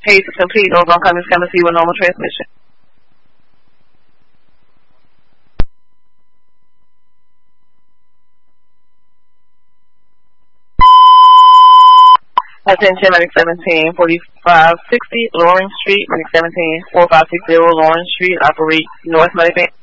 Case is complete. Those oncoming coming to you with normal transmission. Attention, Medic 17, 4560 Lawrence Street, Medic 17, 4560 Lawrence Street, operate North Medic Band.